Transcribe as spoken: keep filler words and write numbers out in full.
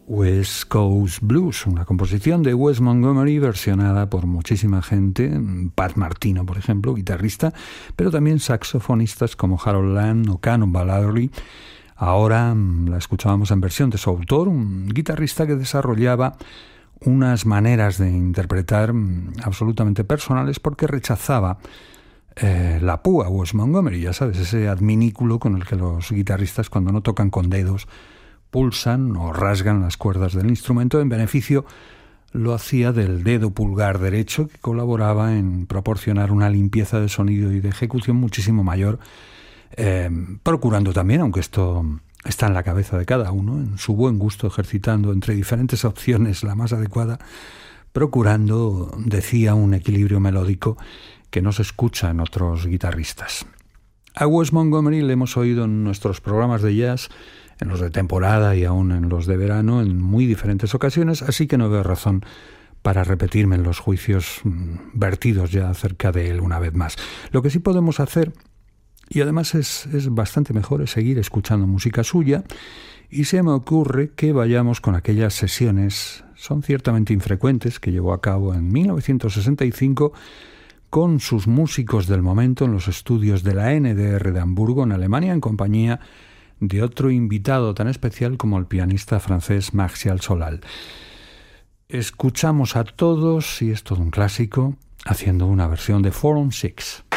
West Coast Blues, una composición de Wes Montgomery versionada por muchísima gente, Pat Martino, por ejemplo, guitarrista, pero también saxofonistas como Harold Land o Cannonball Adderley. Ahora la escuchábamos en versión de su autor, un guitarrista que desarrollaba unas maneras de interpretar absolutamente personales porque rechazaba eh, la púa, Wes Montgomery, ya sabes, ese adminículo con el que los guitarristas, cuando no tocan con dedos, pulsan o rasgan las cuerdas del instrumento. En beneficio lo hacía del dedo pulgar derecho, que colaboraba en proporcionar una limpieza de sonido y de ejecución muchísimo mayor, eh, procurando también, aunque esto está en la cabeza de cada uno, en su buen gusto, ejercitando entre diferentes opciones la más adecuada, procurando, decía, un equilibrio melódico que no se escucha en otros guitarristas. A Wes Montgomery le hemos oído en nuestros programas de jazz, en los de temporada y aún en los de verano, en muy diferentes ocasiones, así que no veo razón para repetirme en los juicios vertidos ya acerca de él una vez más. Lo que sí podemos hacer, y además es, es bastante mejor, es seguir escuchando música suya, y se me ocurre que vayamos con aquellas sesiones, son ciertamente infrecuentes, que llevó a cabo en mil novecientos sesenta y cinco con sus músicos del momento en los estudios de la N D R de Hamburgo, en Alemania, en compañía de otro invitado tan especial como el pianista francés Martial Solal. Escuchamos a todos, y es todo un clásico, haciendo una versión de four on six.